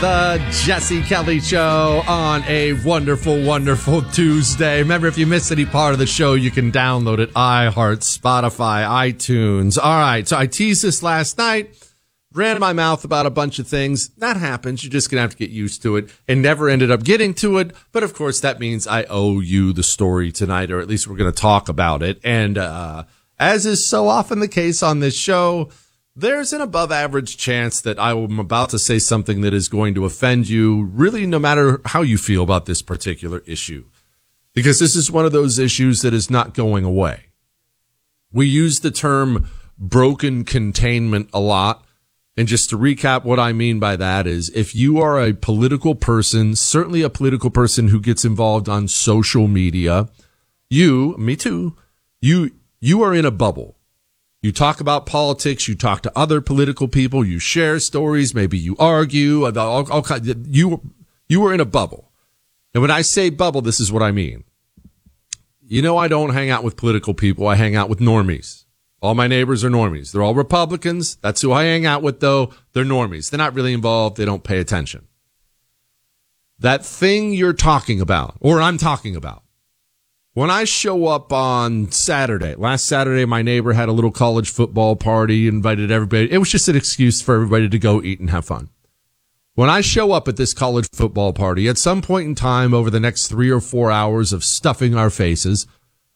The Jesse Kelly Show on a wonderful, wonderful Tuesday. Remember, if you missed any part of the show, you can download it. iHeart, Spotify, iTunes. All right, so I teased this last night, ran my mouth about a bunch of things. That happens. You're just going to have to get used to it, and never ended up getting to it. But, of course, that means I owe you the story tonight, or at least we're going to talk about it. And as is so often the case on this show, there's an above average chance that I'm about to say something that is going to offend you, really, no matter how you feel about this particular issue. Because this is one of those issues that is not going away. We use the term broken containment a lot. And just to recap, what I mean by that is if you are a political person, certainly a political person who gets involved on social media, me too, you are in a bubble. You talk about politics, you talk to other political people, you share stories, maybe you argue, you are in a bubble. And when I say bubble, this is what I mean. You know, I don't hang out with political people, I hang out with normies. All my neighbors are normies. They're all Republicans. That's who I hang out with, though. They're normies. They're not really involved. They don't pay attention. That thing you're talking about, or I'm talking about, when I show up on Saturday, last Saturday, my neighbor had a little college football party, invited everybody. It was just an excuse for everybody to go eat and have fun. When I show up at this college football party, at some point in time over the next 3 or 4 hours of stuffing our faces,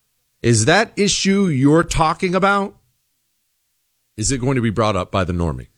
is that issue you're talking about, is it going to be brought up by the normie?